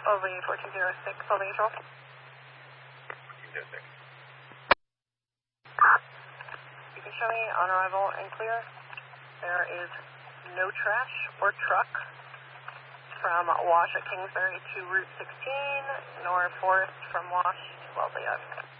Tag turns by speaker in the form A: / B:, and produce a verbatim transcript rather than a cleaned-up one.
A: Lovely fourteen zero six, holding control.
B: fourteen zero six.
A: You can show me on arrival and clear. There is no trash or truck from Wash at Kingsbury to Route sixteen, nor Forest from Wash to Wellesley Ave.